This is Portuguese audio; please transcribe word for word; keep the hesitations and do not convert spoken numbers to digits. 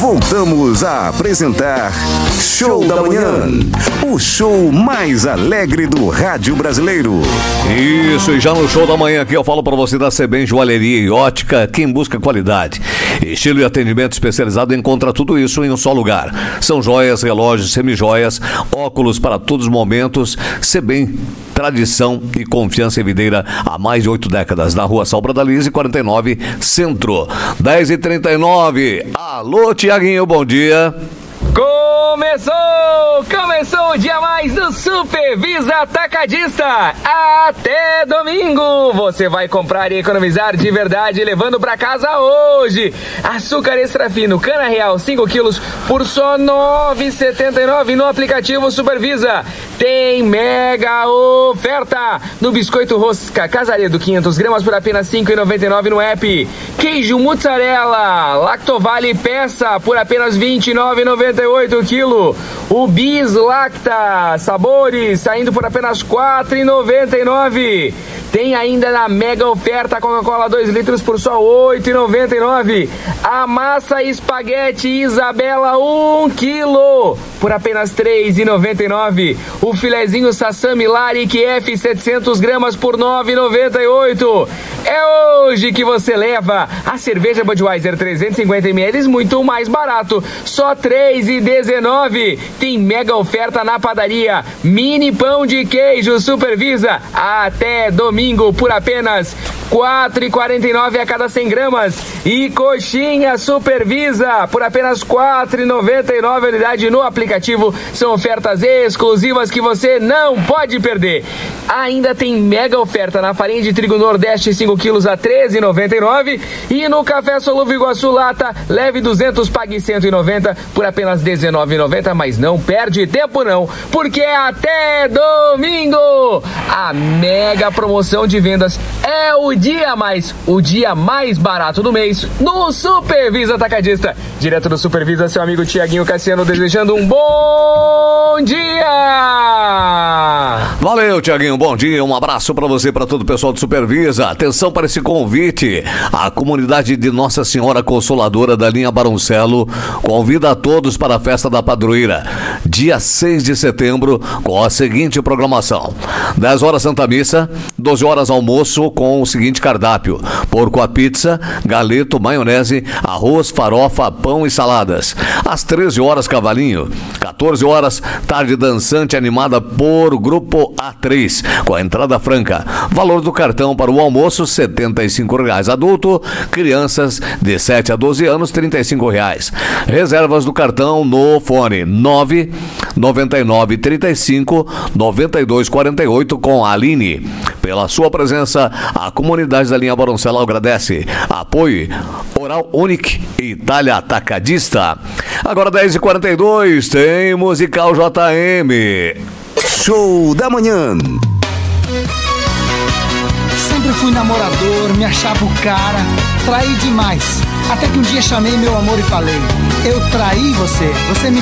voltamos a apresentar Show da Manhã, o show mais alegre do rádio brasileiro. Isso, e já no Show da Manhã aqui eu falo para você da Sebem Joalheria e Ótica. Quem busca qualidade, estilo e atendimento especializado encontra tudo isso em um só lugar. São joias, relógios, semijoias, óculos para todos os momentos. Sebem, tradição e confiança em videira há mais de oito décadas. Na rua Salbra da Lise, quarenta e nove, Centro. dez e trinta e nove. Alô, Tiaguinho, bom dia. Começou! Começou o dia mais do Super Visa Atacadista! Até domingo! Você vai comprar e economizar de verdade levando pra casa hoje. Açúcar extra fino, cana real, cinco quilos por só nove reais e setenta e nove centavos no aplicativo Super Visa. Tem mega oferta no biscoito rosca Casaredo quinhentas gramas por apenas cinco reais e noventa e nove centavos no app. Queijo mussarela Lactovale peça por apenas vinte e nove reais e noventa e oito centavos o quilo. O Bis Lacta Sabores saindo por apenas quatro reais e noventa e nove centavos. Tem ainda na mega oferta Coca-Cola dois litros por só oito reais e noventa e nove centavos. A massa espaguete Isabela um quilo por apenas três reais e noventa e nove centavos. O filezinho Sassami Laric F setecentas gramas por nove reais e noventa e oito centavos. É hoje que você leva a cerveja Budweiser trezentos e cinquenta mililitros muito mais barato, só três reais e dezenove centavos. Tem mega oferta na padaria Mini Pão de Queijo Super Visa até domingo por apenas quatro reais e quarenta e nove centavos a cada cem gramas. E coxinha Super Visa por apenas quatro reais e noventa e nove centavos a unidade no aplicativo. São ofertas exclusivas que você não pode perder. Ainda tem mega oferta na farinha de trigo Nordeste cinco quilos a treze reais e noventa e nove centavos. E no café Solúvel Iguaçu Lata, leve duzentos, pague cento e noventa por apenas dezenove reais e noventa centavos. Mas não perde tempo não, porque é até domingo. A mega promoção de vendas é o dia mais, o dia mais barato do mês no Super Visa Atacadista. Direto do Super Visa, seu amigo Tiaguinho Cassiano desejando um bom dia. Valeu, Tiaguinho, bom dia, um abraço para você, para todo o pessoal do Super Visa. Atenção para esse convite. A comunidade de Nossa Senhora Consoladora da linha Baroncelo convida a todos para a festa da padroeira, dia seis de setembro, com a seguinte programação: dez horas Santa Missa, doze horas almoço com o seguinte cardápio: porco à pizza, galeto, maionese, arroz, farofa, pão e saladas. Às treze horas cavalinho, quatorze horas tarde dançante animada por Grupo A três, com a entrada franca. Valor do cartão para o almoço setenta e cinco reais adulto, crianças de sete a doze anos trinta e cinco reais. Reservas do cartão no fone nove nove nove trinta e cinco noventa e dois quarenta e oito com a Aline. Pela sua presença, a comunidade da linha Baroncelo agradece. Apoio Oral Unique e Itália Atacadista. Agora dez e quarenta e dois, tem Musical J M. Show da Manhã. Sempre fui namorador, me achava o cara, traí demais. Até que um dia chamei meu amor e falei: eu traí você, você me